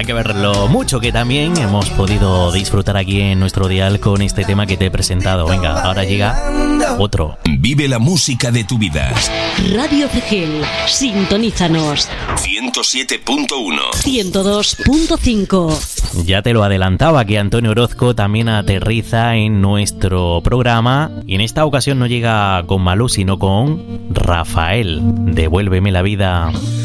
Hay que ver lo mucho que también hemos podido disfrutar aquí en nuestro dial con este tema que te he presentado. Venga, ahora llega otro. Vive la música de tu vida. Radio Cegel, sintonízanos. 107.1 102.5. Ya te lo adelantaba que Antonio Orozco también aterriza en nuestro programa y en esta ocasión no llega con Malú sino con Rafael. Devuélveme la vida.